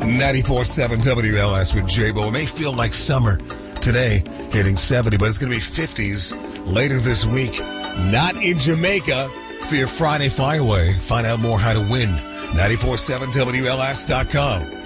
94.7 WLS with J-Bo. It may feel like summer today, hitting 70, but it's going to be 50s later this week. Not in Jamaica for your Friday Flyaway. Find out more how to win. 94.7WLS.com.